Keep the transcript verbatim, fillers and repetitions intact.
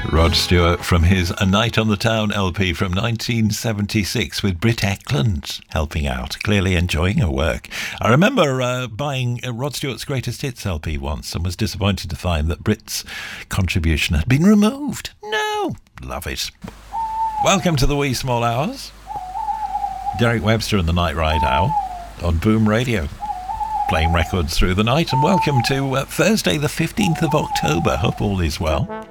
Rod Stewart from his A Night on the Town L P from nineteen seventy-six with Britt Ekland helping out, clearly enjoying her work. I remember uh, buying Rod Stewart's Greatest Hits L P once and was disappointed to find that Britt's contribution had been removed. No, love it. Welcome to the Wee Small Hours. Derek Webster and the Night Ride Owl on Boom Radio, playing records through the night. And welcome to uh, Thursday the fifteenth of October. Hope all is well.